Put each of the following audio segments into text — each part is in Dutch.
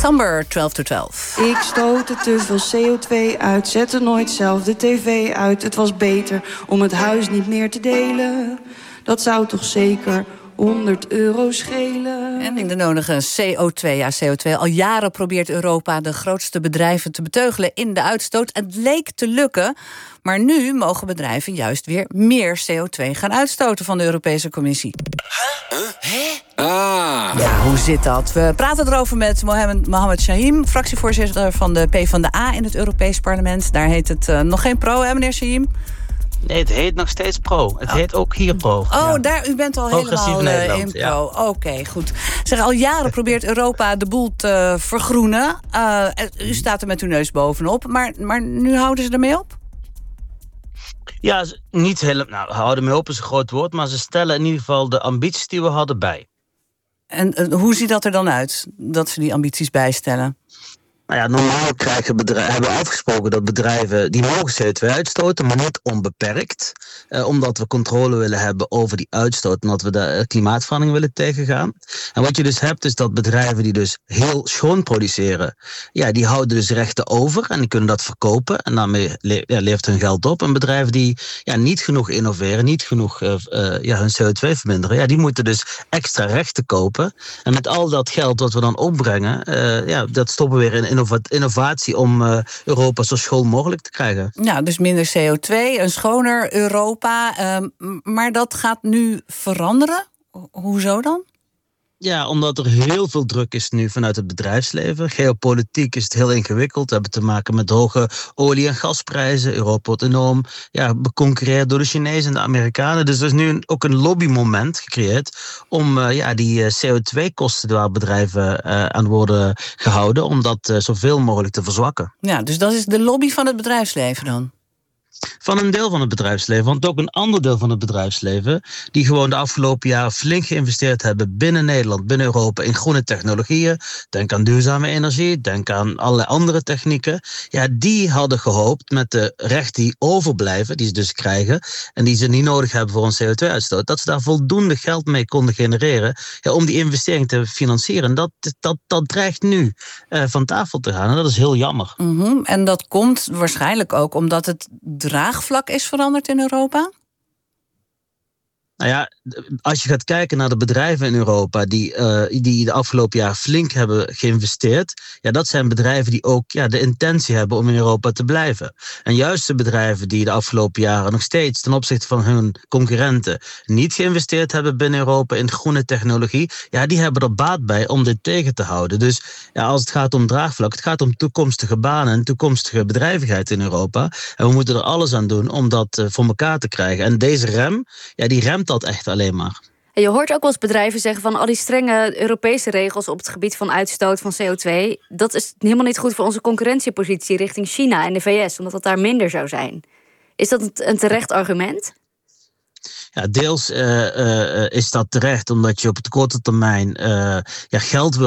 Samber, 12 to 12. Ik stootte te veel CO2 uit, zette nooit zelf de tv uit. Het was beter om het huis niet meer te delen. Dat zou toch zeker €100 schelen. En in de nodige CO2. Ja, CO2. Al jaren probeert Europa de grootste bedrijven te beteugelen in de uitstoot. Het leek te lukken, maar nu mogen bedrijven juist weer meer CO2 gaan uitstoten van de Europese Commissie. Ja, hoe zit dat? We praten erover met Mohammed Chahim, fractievoorzitter van de PvdA in het Europees Parlement. Daar heet het nog geen pro, hè, meneer Chahim? Nee, het heet nog steeds pro. Het heet ook hier pro. Oh, ja. Daar, u bent al helemaal in pro. Ja. Oké, goed. Zeg, al jaren probeert Europa de boel te vergroenen. U staat er met uw neus bovenop. Maar nu houden ze ermee op? Ja, niet helemaal. Nou, houden mee op is een groot woord. Maar ze stellen in ieder geval de ambities die we hadden bij. En hoe ziet dat er dan uit, dat ze die ambities bijstellen? Nou ja, normaal hebben we afgesproken dat bedrijven die mogen CO2 uitstoten, maar niet onbeperkt. Omdat we controle willen hebben over die uitstoot en dat we de klimaatverandering willen tegengaan. En wat je dus hebt is dat bedrijven die dus heel schoon produceren, ja, die houden dus rechten over en die kunnen dat verkopen. En daarmee levert hun geld op. En bedrijven die niet genoeg innoveren, niet genoeg hun CO2 verminderen, ja, die moeten dus extra rechten kopen. En met al dat geld wat we dan opbrengen, dat stoppen we weer in innovatie om Europa zo schoon mogelijk te krijgen. Ja, dus minder CO2, een schoner Europa. Maar dat gaat nu veranderen? Hoezo dan? Ja, omdat er heel veel druk is nu vanuit het bedrijfsleven. Geopolitiek is het heel ingewikkeld. We hebben te maken met hoge olie- en gasprijzen. Europa wordt enorm beconcurreerd door de Chinezen en de Amerikanen. Dus er is nu ook een lobbymoment gecreëerd om die CO2-kosten waar bedrijven aan worden gehouden, om dat zoveel mogelijk te verzwakken. Ja, dus dat is de lobby van het bedrijfsleven dan? Van een deel van het bedrijfsleven, want ook een ander deel van het bedrijfsleven die gewoon de afgelopen jaren flink geïnvesteerd hebben binnen Nederland, binnen Europa in groene technologieën. Denk aan duurzame energie, denk aan allerlei andere technieken. Ja, die hadden gehoopt met de rechten die overblijven, die ze dus krijgen en die ze niet nodig hebben voor een CO2-uitstoot, dat ze daar voldoende geld mee konden genereren om die investering te financieren. Dat dreigt nu van tafel te gaan en dat is heel jammer. Mm-hmm. En dat komt waarschijnlijk ook omdat het draagvlak is veranderd in Europa? Nou ja, als je gaat kijken naar de bedrijven in Europa die de afgelopen jaar flink hebben geïnvesteerd, ja, dat zijn bedrijven die ook de intentie hebben om in Europa te blijven. En juist de bedrijven die de afgelopen jaren nog steeds ten opzichte van hun concurrenten niet geïnvesteerd hebben binnen Europa in groene technologie, ja, die hebben er baat bij om dit tegen te houden. Dus ja, als het gaat om draagvlak, het gaat om toekomstige banen en toekomstige bedrijvigheid in Europa. En we moeten er alles aan doen om dat voor elkaar te krijgen. En deze rem, die remt dat echt alleen maar. En je hoort ook wel eens bedrijven zeggen van al die strenge Europese regels op het gebied van uitstoot van CO2, dat is helemaal niet goed voor onze concurrentiepositie richting China en de VS, omdat dat daar minder zou zijn. Is dat een terecht argument? Ja, deels is dat terecht, omdat je op de korte termijn geld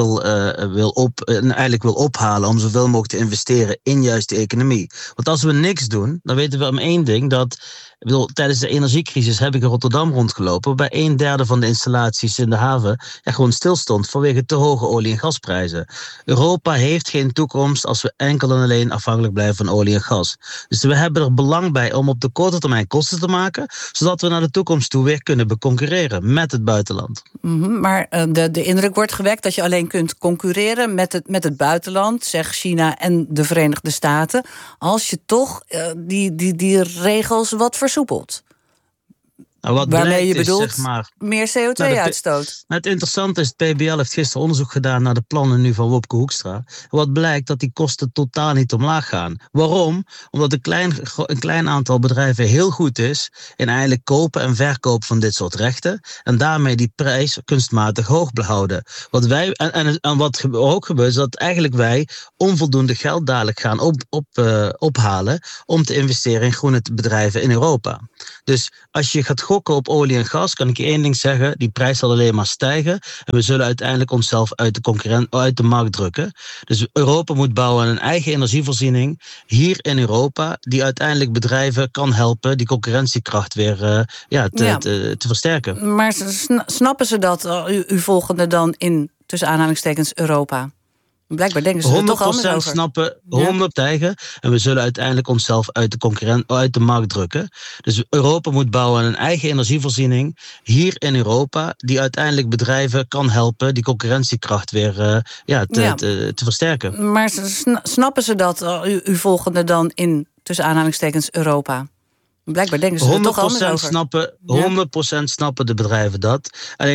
wil ophalen om zoveel mogelijk te investeren in juist de economie. Want als we niks doen, dan weten we om één ding, tijdens de energiecrisis heb ik in Rotterdam rondgelopen, waarbij 1/3 van de installaties in de haven gewoon stilstond vanwege te hoge olie- en gasprijzen. Europa heeft geen toekomst als we enkel en alleen afhankelijk blijven van olie en gas. Dus we hebben er belang bij om op de korte termijn kosten te maken, zodat we naar de toekomst toe weer kunnen concurreren met het buitenland. Mm-hmm, maar de indruk wordt gewekt dat je alleen kunt concurreren met het buitenland, zeg China en de Verenigde Staten, als je toch die regels wat versoepelt. Nou, waarmee je bedoelt is, zeg maar, meer CO2-uitstoot. Het interessante is, het PBL heeft gisteren onderzoek gedaan naar de plannen nu van Wopke Hoekstra. Wat blijkt dat die kosten totaal niet omlaag gaan. Waarom? Omdat een klein aantal bedrijven heel goed is in eigenlijk kopen en verkopen van dit soort rechten. En daarmee die prijs kunstmatig hoog behouden. Wat ook gebeurt is dat eigenlijk wij onvoldoende geld dadelijk gaan ophalen om te investeren in groene bedrijven in Europa. Dus als je gaat gokken op olie en gas, kan ik je één ding zeggen, die prijs zal alleen maar stijgen en we zullen uiteindelijk onszelf uit de markt drukken. Dus Europa moet bouwen aan een eigen energievoorziening hier in Europa, die uiteindelijk bedrijven kan helpen die concurrentiekracht weer te versterken. Maar snappen ze dat, uw volgende dan in, tussen aanhalingstekens, Europa? Blijkbaar denken ze er toch anders 100% over. snappen, 100 tegen. En we zullen uiteindelijk onszelf uit de markt drukken. Dus Europa moet bouwen aan een eigen energievoorziening hier in Europa, die uiteindelijk bedrijven kan helpen die concurrentiekracht weer te versterken. Maar snappen ze dat, uw volgende dan in, tussen aanhalingstekens, Europa? Blijkbaar denken ze er toch anders over. 100% snappen de bedrijven dat. Alleen